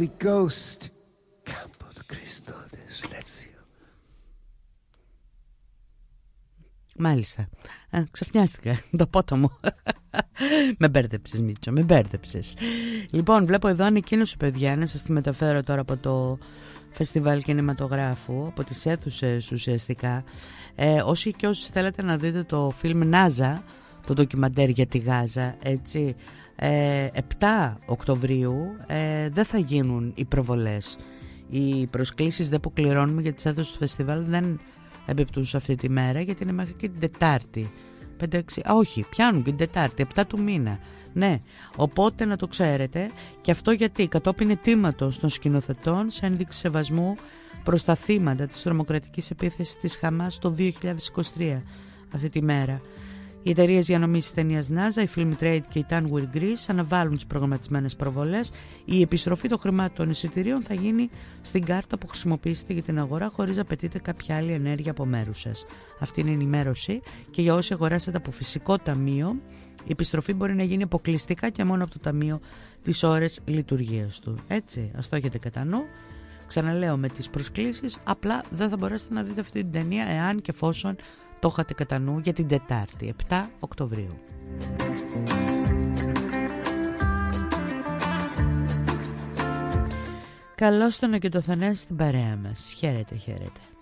Holy Ghost. Campo de Cristo de Silencio. Μάλιστα. Ξαφνιάστηκα το πότο μου. Με μπέρδεψες, Μίτσο, με μπέρδεψες. Λοιπόν, βλέπω εδώ ανακοίνωση, παιδιά, να σας τη μεταφέρω τώρα από το Φεστιβάλ Κινηματογράφου, από τις αίθουσες ουσιαστικά. Όσοι και όσοι θέλετε να δείτε το φιλμ Νάζα, το ντοκιμαντέρ για τη Γάζα, έτσι, 7 Οκτωβρίου δεν θα γίνουν οι προβολές. Οι προσκλήσεις δεν που κληρώνουμε για τις αίθουσες του φεστιβάλ δεν εμπεπτούν σε αυτή τη μέρα, γιατί είναι μέχρι και την Τετάρτη. 5-6, όχι, πιάνουν και την Τετάρτη, 7 του μήνα. Ναι, οπότε να το ξέρετε. Και αυτό γιατί κατόπιν αιτήματος των σκηνοθετών σε ένδειξη σεβασμού προς τα θύματα της τρομοκρατικής επίθεσης της Χαμάς το 2023, αυτή τη μέρα. Οι εταιρείες διανομής της ταινίας Νάζα, η Film Trade και η Tanwir Greece αναβάλουν τις προγραμματισμένες προβολές. Η επιστροφή των χρημάτων των εισιτηρίων θα γίνει στην κάρτα που χρησιμοποιήσετε για την αγορά, χωρίς να απαιτείτε κάποια άλλη ενέργεια από μέρους σας. Αυτή είναι η ενημέρωση, και για όσοι αγοράσετε από φυσικό ταμείο, η επιστροφή μπορεί να γίνει αποκλειστικά και μόνο από το ταμείο τις ώρες λειτουργίας του. Έτσι, ας το έχετε κατά νου. Ξαναλέω, με τις προσκλήσεις απλά δεν θα μπορέσετε να δείτε αυτή την ταινία εάν και εφόσον το είχατε κατά νου για την Τετάρτη, 7 Οκτωβρίου. Καλώς τον και το Θανάση στην παρέα μας. Χαίρετε, χαίρετε.